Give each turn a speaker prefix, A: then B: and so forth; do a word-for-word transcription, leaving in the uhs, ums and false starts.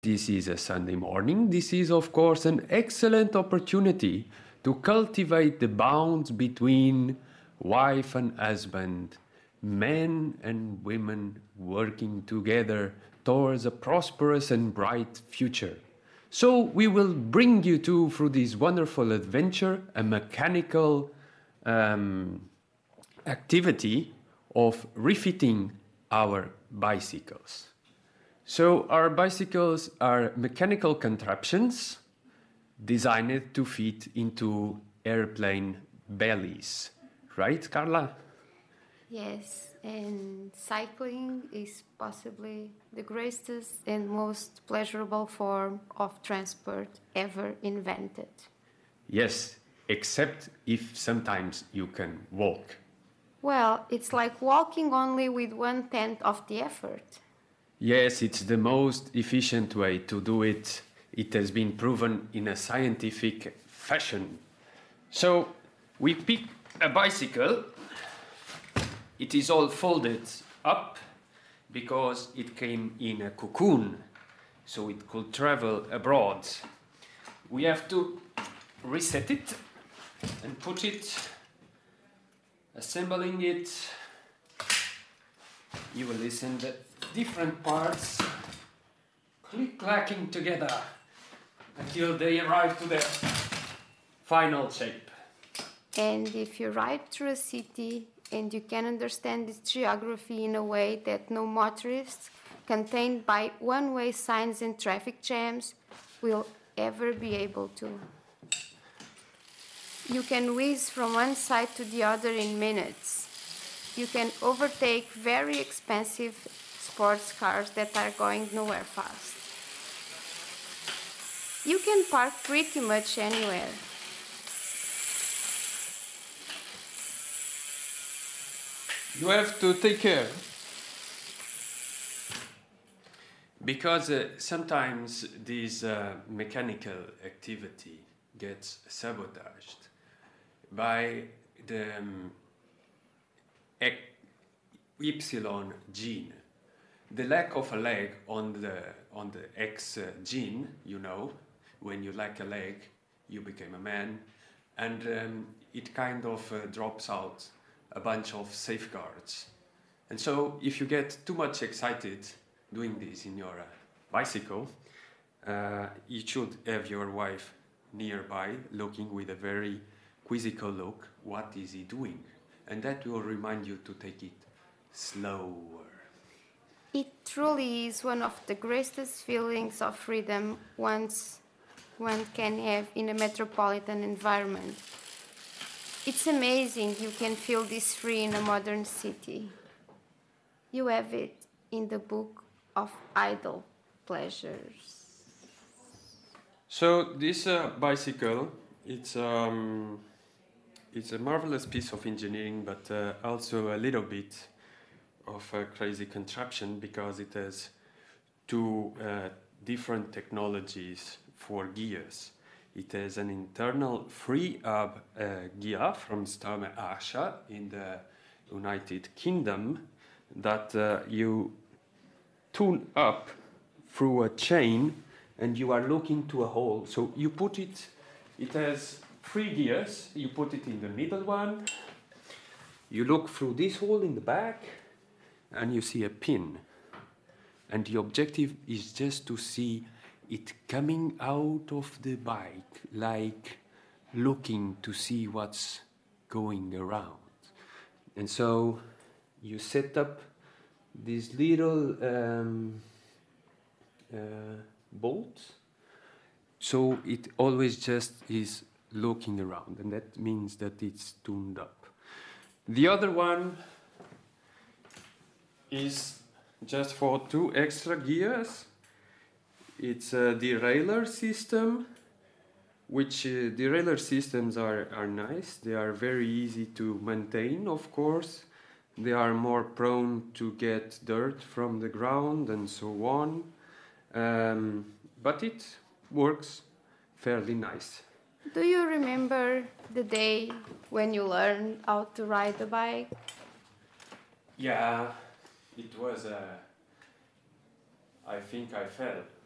A: This is a Sunday morning. This is, of course, an excellent opportunity to cultivate the bonds between wife and husband, men and women working together towards a prosperous and bright future. So we will bring you to, through this wonderful adventure, a mechanical um, activity of refitting our bicycles. So our bicycles are mechanical contraptions designed to fit into airplane bellies. Right, Carla?
B: Yes, and cycling is possibly the greatest and most pleasurable form of transport ever invented.
A: Yes, except if sometimes you can walk.
B: Well, it's like walking only with one tenth of the effort.
A: Yes, it's the most efficient way to do it. It has been proven in a scientific fashion. So we pick a bicycle. It is all folded up because it came in a cocoon, so it could travel abroad. We have to reset it and put it, assembling it. You will listen to different parts click-clacking together until they arrive to their final shape.
B: And if you ride through a city and you can understand its geography in a way that no motorist, contained by one-way signs and traffic jams, will ever be able to. You can whiz from one side to the other in minutes. You can overtake very expensive sports cars that are going nowhere fast. You can park pretty much anywhere.
A: You have to take care. Because uh, sometimes this uh, mechanical activity gets sabotaged by the um, Y gene. The lack of a leg on the on the X uh, gene, you know, when you lack a leg, you become a man, and um, it kind of uh, drops out a bunch of safeguards. And so if you get too much excited doing this in your uh, bicycle, uh, you should have your wife nearby looking with a very quizzical look, what is he doing? And that will remind you to take it slower.
B: It truly is one of the greatest feelings of freedom once one can have in a metropolitan environment. It's amazing you can feel this free in a modern city. You have it in the book of idle pleasures.
A: So this uh, bicycle, it's um, it's a marvelous piece of engineering, but uh, also a little bit of a crazy contraption because it has two uh, different technologies for gears. It has an internal free hub uh, gear from Stome Arsha in the United Kingdom that uh, you tune up through a chain and you are looking to a hole. So you put it, it has three gears, you put it in the middle one, you look through this hole in the back and you see a pin. And the objective is just to see it coming out of the bike, like looking to see what's going around. And so you set up these little um, uh, bolts, so it always just is looking around, and that means that it's tuned up. The other one is just for two extra gears. It's a derailleur system, which uh, derailleur systems are, are nice. They are very easy to maintain, of course. They are more prone to get dirt from the ground and so on. Um, but it works fairly nice.
B: Do you remember the day when you learned how to ride a bike?
A: Yeah, it was a... I think I fell.